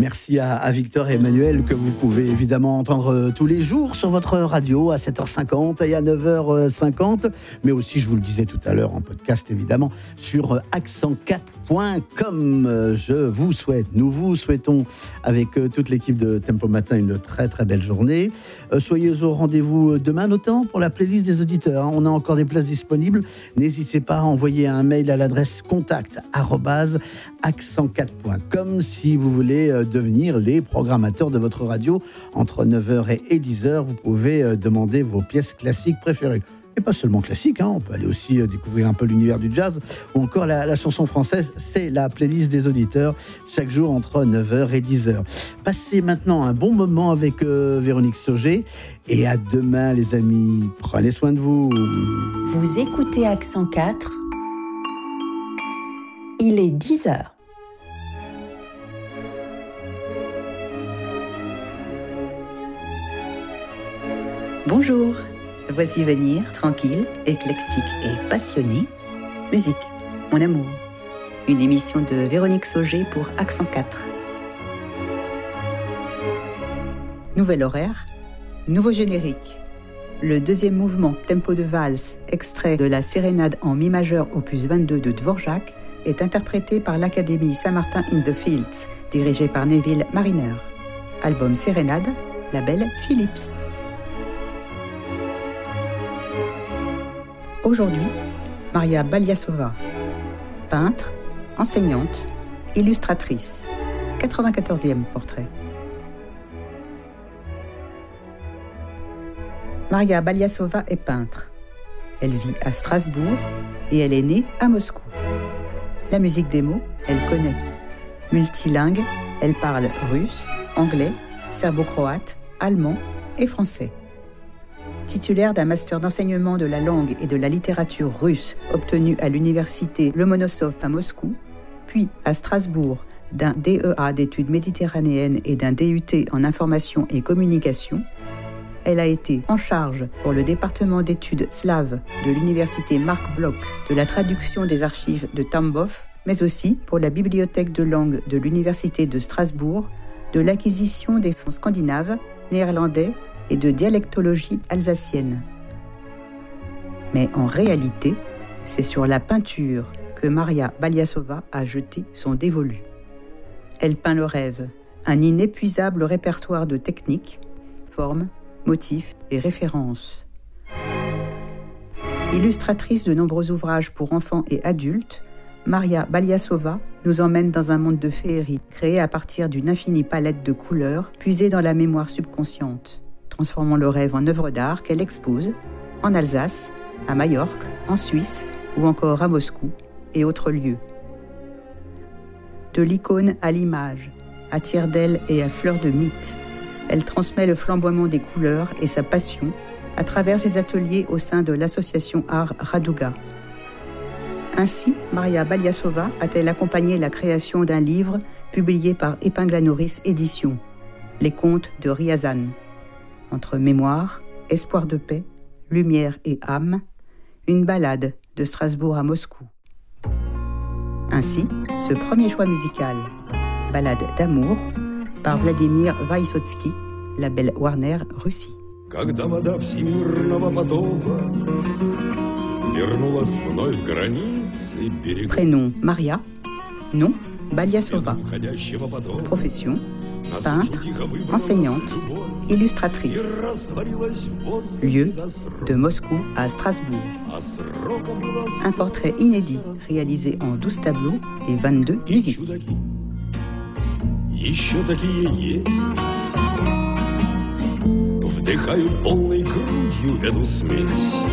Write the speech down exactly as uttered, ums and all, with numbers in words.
Merci à, à Victor et Emmanuel que vous pouvez évidemment entendre tous les jours sur votre radio à sept heures cinquante et à neuf heures cinquante, mais aussi, je vous le disais tout à l'heure, en podcast évidemment sur accent quatre point com. Je vous souhaite, nous vous souhaitons avec toute l'équipe de Tempo Matin une très très belle journée. Soyez au rendez-vous demain, notamment pour la playlist des auditeurs. On a encore des places disponibles. N'hésitez pas à envoyer un mail à l'adresse contact arobase accent quatre point com si vous voulez devenir les programmateurs de votre radio. Entre neuf heures et dix heures, vous pouvez demander vos pièces classiques préférées. Et pas seulement classique, hein, on peut aller aussi découvrir un peu l'univers du jazz ou encore la, la chanson française. C'est la playlist des auditeurs chaque jour entre neuf heures et dix heures. Passez maintenant un bon moment avec euh, Véronique Sauger et à demain les amis. Prenez soin de vous. Vous écoutez Accent quatre. Il est dix heures. Bonjour. Voici venir, tranquille, éclectique et passionné, musique, mon amour. Une émission de Véronique Sauger pour Accent quatre. Nouvel horaire, nouveau générique. Le deuxième mouvement, tempo de valse, extrait de la sérénade en mi majeur opus vingt-deux de Dvorak, est interprété par l'Académie Saint-Martin in the Fields, dirigée par Neville Mariner. Album sérénade, label Philips. Aujourd'hui, Maria Baliasova, peintre, enseignante, illustratrice. quatre-vingt-quatorzième portrait. Maria Baliasova est peintre. Elle vit à Strasbourg et elle est née à Moscou. La musique des mots, elle connaît. Multilingue, elle parle russe, anglais, serbo-croate, allemand et français. Titulaire d'un master d'enseignement de la langue et de la littérature russe obtenu à l'université Lomonosov à Moscou, puis à Strasbourg d'un D E A d'études méditerranéennes et d'un D U T en information et communication, elle a été en charge pour le département d'études slaves de l'université Marc Bloch de la traduction des archives de Tambov, mais aussi pour la bibliothèque de langue de l'université de Strasbourg, de l'acquisition des fonds scandinaves, néerlandais et de dialectologie alsacienne. Mais en réalité, c'est sur la peinture que Maria Baliasova a jeté son dévolu. Elle peint le rêve, un inépuisable répertoire de techniques, formes, motifs et références. Illustratrice de nombreux ouvrages pour enfants et adultes, Maria Baliasova nous emmène dans un monde de féerie créé à partir d'une infinie palette de couleurs puisée dans la mémoire subconsciente, transformant le rêve en œuvre d'art qu'elle expose en Alsace, à Majorque, en Suisse ou encore à Moscou et autres lieux. De l'icône à l'image, à tire-d'aile et à fleur de mythe, elle transmet le flamboiement des couleurs et sa passion à travers ses ateliers au sein de l'association Art Raduga. Ainsi, Maria Baliasova a-t-elle accompagné la création d'un livre publié par Épingle à Nourrice Éditions, Les Contes de Riazan. Entre mémoire, espoir de paix, lumière et âme, une balade de Strasbourg à Moscou. Ainsi, ce premier choix musical, Balade d'amour, par Vladimir Vysotsky, label Warner Russie. Когда вода всемирного потока вернулась вновь к границе берега. Prénom Maria, nom Baliasova, profession peintre, enseignante, illustratrice. Lieu de Moscou à Strasbourg. Un portrait inédit réalisé en douze tableaux et vingt-deux musiques. Еще такие есть, вдыхают полной грудью эту смесь.